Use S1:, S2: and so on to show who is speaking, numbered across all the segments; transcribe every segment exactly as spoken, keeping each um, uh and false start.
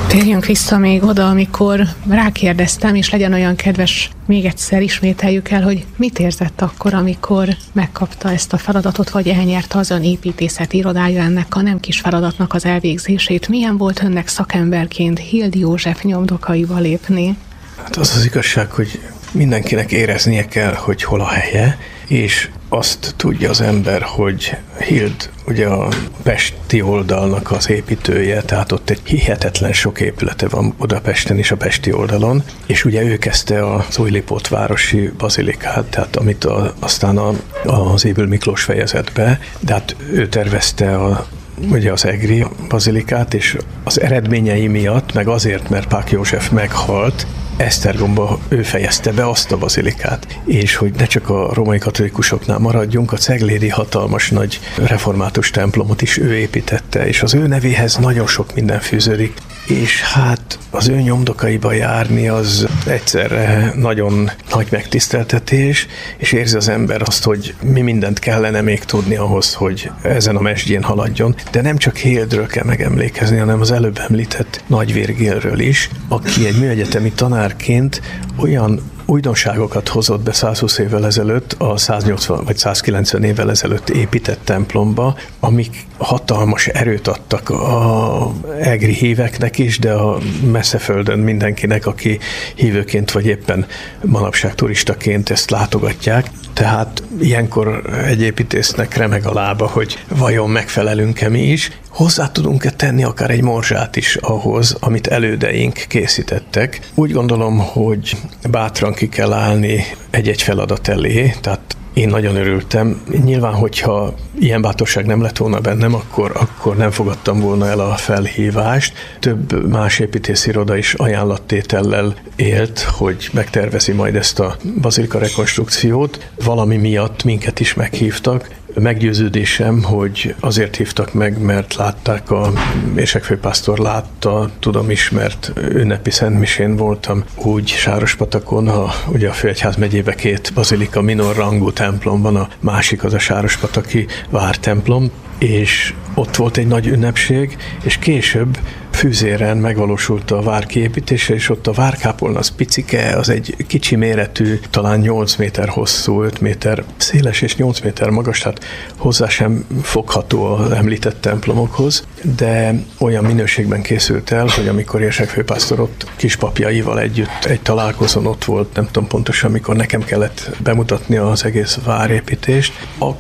S1: Térjünk vissza még oda, amikor rákérdeztem, és legyen olyan kedves, még egyszer ismételjük el, hogy mit érzett akkor, amikor megkapta ezt a feladatot, vagy elnyerte az ön építészeti irodája ennek a nem kis feladatnak az elvégzését. Milyen volt önnek szakemberként Hildy József nyomdokaiba lépni?
S2: Hát az az igazság, hogy mindenkinek éreznie kell, hogy hol a helye, és azt tudja az ember, hogy Hild ugye a pesti oldalnak az építője, tehát ott egy hihetetlen sok épülete van Budapesten és a pesti oldalon, és ugye ő kezdte az Újlipót városi bazilikát, tehát amit a, aztán a, az Ébül Miklós fejezett be, de hát ő tervezte a ugye az egri bazilikát, és az eredményei miatt, meg azért, mert Pák József meghalt, Esztergomba ő fejezte be azt a bazilikát. És hogy ne csak a római katolikusoknál maradjunk, a ceglédi hatalmas nagy református templomot is ő építette, és az ő nevéhez nagyon sok minden fűződik. És hát az ő nyomdokaiba járni az egyszerre nagyon nagy megtiszteltetés, és érzi az ember azt, hogy mi mindent kellene még tudni ahhoz, hogy ezen a mesdjén haladjon. De nem csak Hildről kell megemlékezni, hanem az előbb említett Nagy Virgilről is, aki egy műegyetemi tanárként olyan újdonságokat hozott be százhúsz évvel ezelőtt, a száznyolcvan vagy százkilencven évvel ezelőtt épített templomba, amik hatalmas erőt adtak a egri híveknek is, de a messzeföldön mindenkinek, aki hívőként vagy éppen manapság turistaként ezt látogatják. Tehát ilyenkor egy építésznek remeg a lába, hogy vajon megfelelünk-e mi is. Hozzá tudunk-e tenni akár egy morzsát is ahhoz, amit elődeink készítettek. Úgy gondolom, hogy bátran ki kell állni egy-egy feladat elé, tehát én nagyon örültem. Nyilván, hogyha ilyen bátorság nem lett volna bennem, akkor, akkor nem fogadtam volna el a felhívást. Több más építésziroda is ajánlattétellel élt, hogy megtervezi majd ezt a bazilika rekonstrukciót. Valami miatt minket is meghívtak. Meggyőződésem, hogy azért hívtak meg, mert látták, a érsekfőpásztor látta, tudom is, mert ünnepi szentmisén voltam úgy Sárospatakon, ha ugye a Főegyház megyébe két bazilika minor rangú templom van, a másik az a Sárospataki vártemplom, és ott volt egy nagy ünnepség, és később Fűzéren megvalósult a vár kiépítése, és ott a várkápolna az picike, az egy kicsi méretű, talán nyolc méter hosszú, öt méter széles és nyolc méter magas, tehát hozzá sem fogható az említett templomokhoz, de olyan minőségben készült el, hogy amikor érsekfőpásztor ott kispapjaival együtt egy találkozón ott volt, nem tudom pontosan, amikor nekem kellett bemutatni az egész várépítést,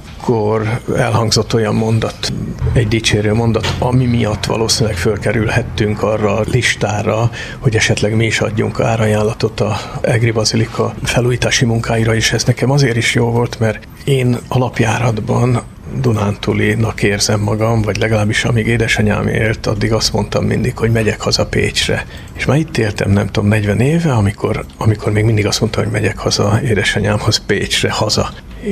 S2: akkor elhangzott olyan mondat, egy dicsérő mondat, ami miatt valószínűleg fölkerülhettünk arra a listára, hogy esetleg mi is adjunk árajánlatot a egri bazilika felújítási munkáira, és ez nekem azért is jó volt, mert én alapjáratban dunántúlinak érzem magam, vagy legalábbis amíg édesanyám élt, addig azt mondtam mindig, hogy megyek haza Pécsre. És már itt éltem, nem tudom, negyven éve, amikor, amikor még mindig azt mondtam, hogy megyek haza édesanyámhoz Pécsre, haza.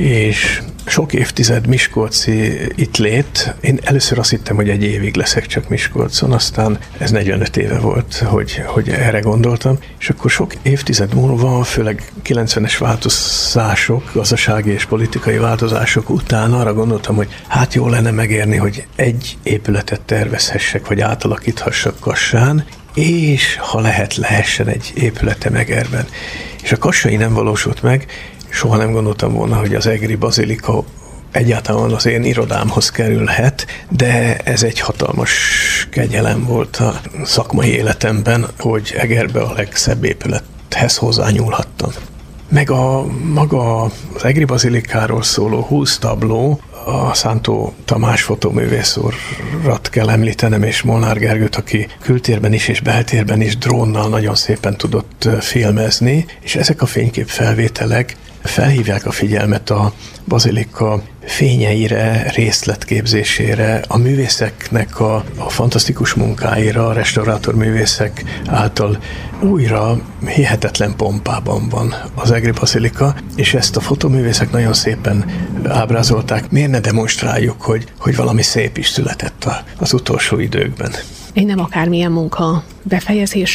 S2: És sok évtized miskolci itt lét. Én először azt hittem, hogy egy évig leszek csak Miskolcon, aztán ez negyvenöt éve volt, hogy, hogy erre gondoltam. És akkor sok évtized múlva, főleg kilencvenes változások, gazdasági és politikai változások után arra gondoltam, hogy hát jó lenne megérni, hogy egy épületet tervezhessek, vagy átalakíthassak Kassán, és ha lehet, lehessen egy épülete Egerben. És a kassai nem valósult meg, soha nem gondoltam volna, hogy az egri bazilika egyáltalán az én irodámhoz kerülhet, de ez egy hatalmas kegyelem volt a szakmai életemben, hogy Egerbe a legszebb épülethez hozzányúlhattam. Meg a maga az egri bazilikáról szóló húsz tabló, a Szántó Tamás fotóművész urat kell említenem, és Molnár Gergőt, aki kültérben is és beltérben is drónnal nagyon szépen tudott filmezni, és ezek a fényképfelvételek felhívják a figyelmet a bazilika fényeire, részletképzésére, a művészeknek a, a fantasztikus munkáira, a restaurátor művészek által újra hihetetlen pompában van az egri bazilika, és ezt a fotóművészek nagyon szépen ábrázolták. Miért ne demonstráljuk, hogy, hogy valami szép is született az utolsó időkben?
S1: Egy nem akármilyen munka befejezéssel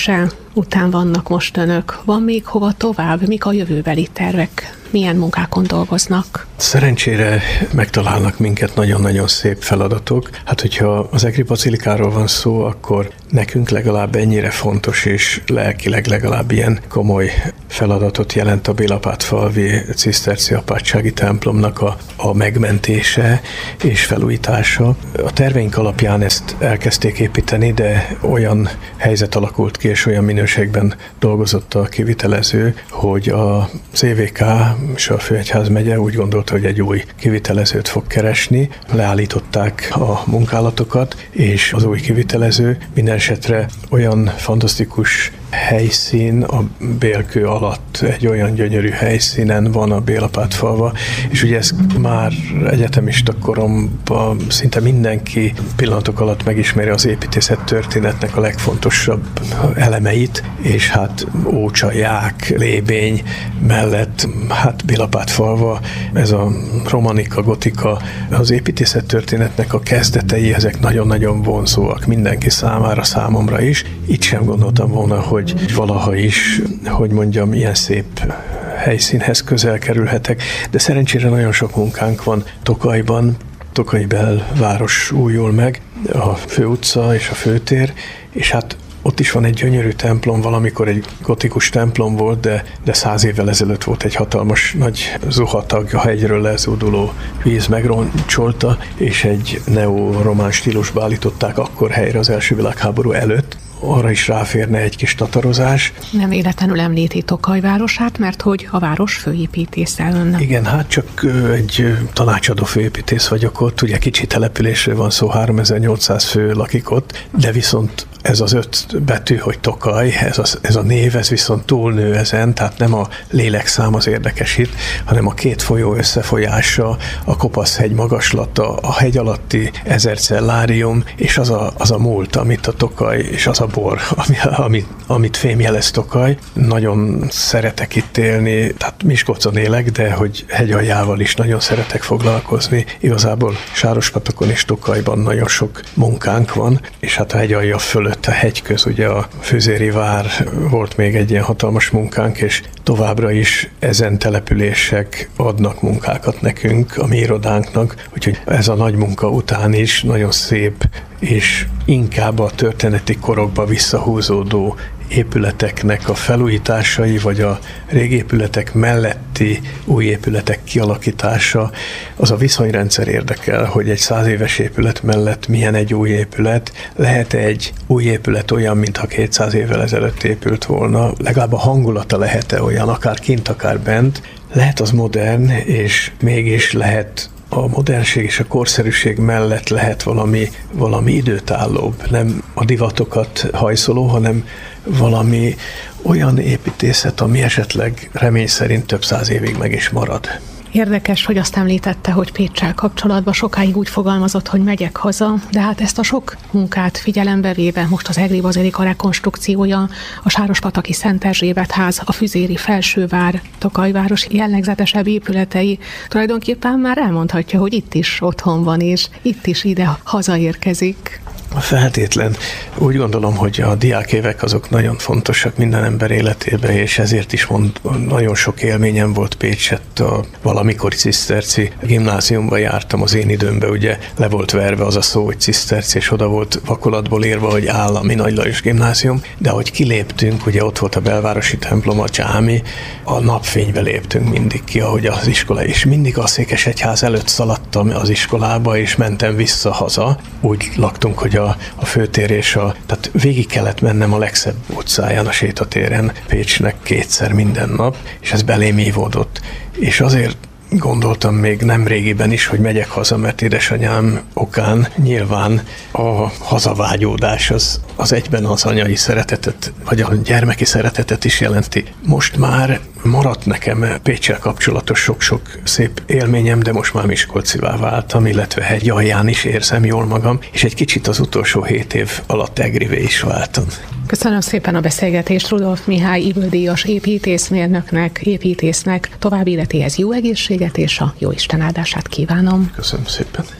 S1: után vannak most önök. Van még hova tovább? Mik a jövőbeli tervek? Milyen munkákon dolgoznak?
S2: Szerencsére megtalálnak minket nagyon-nagyon szép feladatok. Hát, hogyha az Egri Bazilikáról van szó, akkor nekünk legalább ennyire fontos és lelkileg legalább ilyen komoly feladatot jelent a Bélapátfalvi ciszterci apátsági templomnak a, a megmentése és felújítása. A terveink alapján ezt elkezdték építeni, de olyan helyzet alakult ki, és olyan minőségben dolgozott a kivitelező, hogy a cé vé ká és a Főegyházmegye úgy gondolta, hogy egy új kivitelezőt fog keresni. Leállították a munkálatokat, és az új kivitelező minden esetre olyan fantasztikus helyszín a Bélkő alatt, egy olyan gyönyörű helyszínen van a Bélapátfalva, és ugye ez már egyetemista koromban szinte mindenki pillanatok alatt megismeri az építészet történetnek a legfontosabb elemeit, és hát Ócsa, Ják, Lébény mellett, hát Bélapátfalva, ez a romanika, gotika, az építészet történetnek a kezdetei, ezek nagyon-nagyon vonzóak mindenki számára, számomra is. Itt sem gondoltam volna, hogy hogy valaha is, hogy mondjam, ilyen szép helyszínhez közel kerülhetek, de szerencsére nagyon sok munkánk van Tokajban. Tokai belváros újul meg, a főutca és a főtér, és hát ott is van egy gyönyörű templom, valamikor egy gotikus templom volt, de, de száz évvel ezelőtt volt egy hatalmas nagy zuhatag, a hegyről lezúduló víz megroncsolta, és egy neoromán stílusba állították akkor helyre az első világháború előtt. Arra is ráférne egy kis tatarozás.
S1: Nem véletlenül említi Tokaj városát, mert hogy a város főépítésze önnek.
S2: Igen, hát csak egy tanácsadó főépítész vagyok ott, ugye kicsi településről van szó, háromezer-nyolcszáz fő lakik ott, de viszont ez az öt betű, hogy Tokaj, ez a, ez a név, ez viszont túlnő ezen, tehát nem a lélekszám az érdekesít, hanem a két folyó összefolyása, a Kopaszhegy magaslata, a hegy alatti ezercellárium, és az a, az a múlt, amit a Tokaj, és az a bor, ami, amit, amit fémjelez Tokaj. Nagyon szeretek itt élni, tehát Miskolcon élek, de hogy hegyaljával is nagyon szeretek foglalkozni. Igazából Sárospatokon és Tokajban nagyon sok munkánk van, és hát a hegyalja fölött a hegyköz, ugye a Füzéri vár volt még egy ilyen hatalmas munkánk, és továbbra is ezen települések adnak munkákat nekünk, a mi irodánknak, úgyhogy ez a nagy munka után is nagyon szép, és inkább a történeti korokba visszahúzódó épületeknek a felújításai, vagy a régi épületek melletti új épületek kialakítása, az a viszonyrendszer érdekel, hogy egy száz éves épület mellett milyen egy új épület, lehet egy új épület olyan, mintha kétszáz évvel ezelőtt épült volna, legalább a hangulata lehet-e olyan, akár kint, akár bent, lehet az modern, és mégis lehet a modernség és a korszerűség mellett lehet valami, valami időtállóbb, nem a divatokat hajszoló, hanem valami olyan építészet, ami esetleg remény szerint több száz évig meg is marad.
S1: Érdekes, hogy azt említette, hogy Péccsel kapcsolatban sokáig úgy fogalmazott, hogy megyek haza, de hát ezt a sok munkát figyelembe véve, most az Egri Bazilika rekonstrukciója, a Sárospataki Szent Erzsébet ház, a Füzéri Felsővár, Tokajváros jellegzetesebb épületei, tulajdonképpen már elmondhatja, hogy itt is otthon van, és itt is ide hazaérkezik.
S2: Feltétlen. Úgy gondolom, hogy a diákévek azok nagyon fontosak minden ember életében, és ezért is mond, nagyon sok élményem volt Pécsett. A valamikor ciszterci gimnáziumba jártam az én időmben, ugye le volt verve az a szó, hogy ciszterci, és oda volt vakolatból írva, hogy állami Nagy Lajos gimnázium, de ahogy kiléptünk, ugye ott volt a belvárosi templom, a csámi, a napfénybe léptünk mindig ki, ahogy az iskola, és mindig a Székesegyház előtt szaladtam az iskolába, és mentem vissza haza. Úgy laktunk, hogy a, a főtér és a, tehát végig kellett mennem a legszebb utcáján, a sétatéren Pécsnek kétszer minden nap, és ez belém ívódott. És azért gondoltam még nem régiben is, hogy megyek haza, mert édesanyám okán nyilván a hazavágyódás az, az egyben az anyai szeretetet, vagy a gyermeki szeretetet is jelenti. Most már maradt nekem Péccsel kapcsolatos sok-sok szép élményem, de most már miskolcivá váltam, illetve hegyalján is érzem jól magam, és egy kicsit az utolsó hét év alatt egrivé is váltam.
S1: Köszönöm szépen a beszélgetést Rudolf Mihály Ybl-díjas építészmérnöknek, építésznek. További életéhez jó egészséget és a jó Isten áldását kívánom.
S2: Köszönöm szépen.